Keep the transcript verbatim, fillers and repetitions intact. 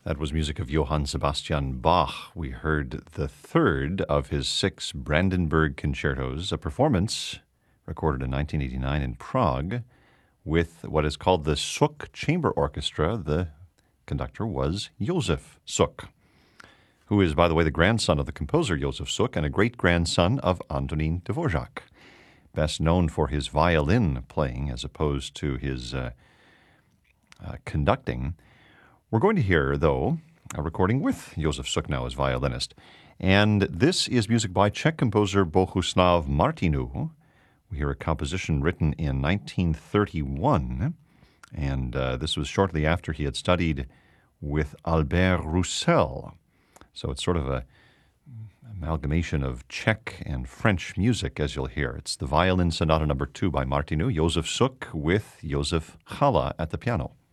That was music of Johann Sebastian Bach. We heard the third of his six Brandenburg concertos, a performance recorded in nineteen eighty-nine in Prague with what is called the Suk Chamber Orchestra. The conductor was Josef Suk, who is, by the way, the grandson of the composer Josef Suk and a great-grandson of Antonin Dvorak, best known for his violin playing as opposed to his uh, uh, conducting. We're going to hear, though, a recording with Josef Suk now as violinist. And this is music by Czech composer Bohuslav Martinu. We hear a composition written in nineteen thirty-one, and uh, this was shortly after he had studied with Albert Roussel. So it's sort of a amalgamation of Czech and French music, as you'll hear. It's the Violin Sonata number two by Martinu, Josef Suk with Josef Challa at the piano.